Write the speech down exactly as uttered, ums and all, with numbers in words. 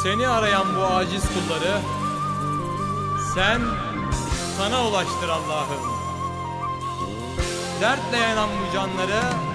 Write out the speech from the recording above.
Seni arayan bu aciz kulları sen sana ulaştır Allah'ım. Dertle yanan bu canları